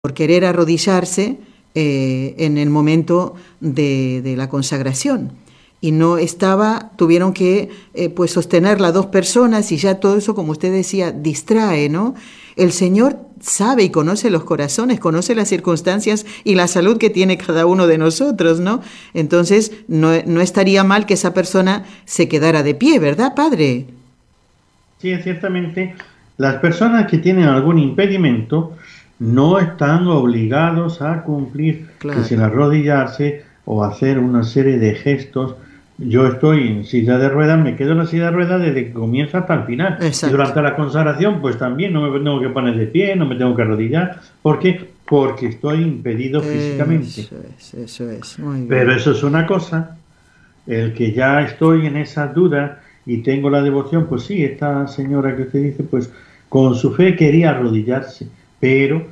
por querer arrodillarse en el momento de la consagración. Y no estaba, tuvieron que pues sostenerla dos personas, y ya todo eso, como usted decía, distrae, ¿no? El Señor sabe y conoce los corazones, conoce las circunstancias y la salud que tiene cada uno de nosotros, ¿no? Entonces, no estaría mal que esa persona se quedara de pie, ¿verdad, padre? Sí, ciertamente, las personas que tienen algún impedimento no están obligados a cumplir, Claro. que si el arrodillarse o hacer una serie de gestos. Yo estoy en silla de ruedas, me quedo en la silla de ruedas desde que comienza hasta el final. Exacto. Y durante la consagración, pues también no me tengo que poner de pie, no me tengo que arrodillar. ¿Por qué? Porque estoy impedido físicamente. Eso es. Muy bien. Pero eso es una cosa. El que ya estoy en esas dudas y tengo la devoción, pues sí, esta señora que usted dice, pues con su fe quería arrodillarse, pero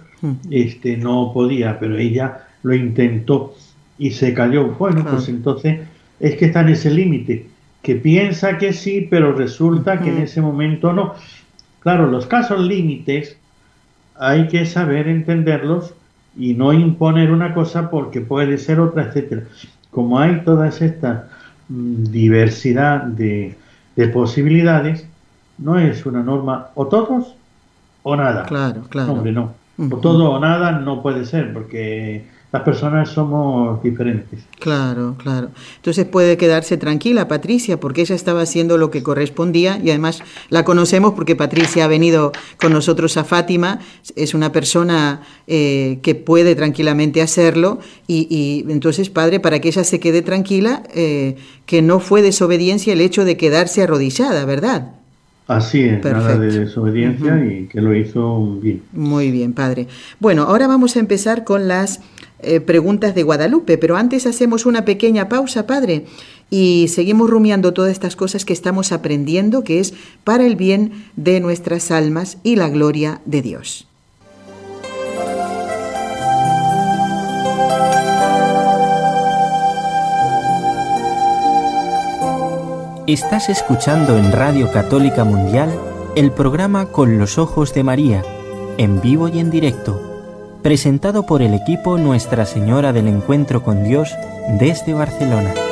no podía, pero ella lo intentó y se cayó. Bueno, Claro. pues entonces es que está en ese límite, que piensa que sí, pero resulta que en ese momento no. Claro, los casos límites hay que saber entenderlos y no imponer una cosa porque puede ser otra, etcétera. Como hay toda esta diversidad de posibilidades, no es una norma o todos o nada. Claro. No, hombre, no. O todo o nada no puede ser, porque las personas somos diferentes. Claro. Entonces puede quedarse tranquila Patricia, porque ella estaba haciendo lo que correspondía, y además la conocemos porque Patricia ha venido con nosotros a Fátima. Es una persona que puede tranquilamente hacerlo, y entonces, padre, para que ella se quede tranquila, que no fue desobediencia el hecho de quedarse arrodillada, ¿verdad? Así es, Perfecto. nada de desobediencia y que lo hizo bien. Muy bien, padre. Bueno, ahora vamos a empezar con las preguntas de Guadalupe, pero antes hacemos una pequeña pausa, padre, y seguimos rumiando todas estas cosas que estamos aprendiendo, que es para el bien de nuestras almas y la gloria de Dios. Estás escuchando en Radio Católica Mundial el programa Con los Ojos de María, en vivo y en directo, presentado por el equipo Nuestra Señora del Encuentro con Dios desde Barcelona.